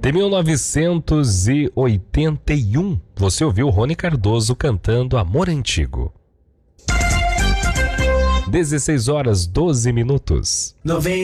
De 1981, você ouviu Rony Cardoso cantando Amor Antigo. 16 horas 12 minutos.